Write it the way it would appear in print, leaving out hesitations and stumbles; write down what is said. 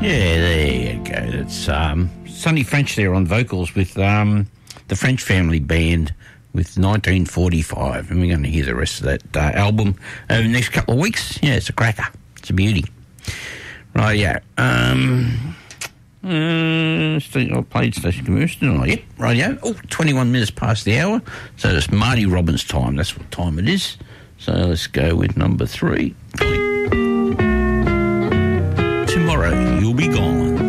Yeah, there you go. That's Sonny French there on vocals with the French Family Band with 1945, and we're going to hear the rest of that album over the next couple of weeks. Yeah, it's a cracker. It's a beauty. Right, yeah. I played Station Commercial, didn't I? Yep, right, yeah. Oh, 21 minutes past the hour. So it's Marty Robbins time. That's what time it is. So let's go with number 3. Tomorrow You'll Be Gone.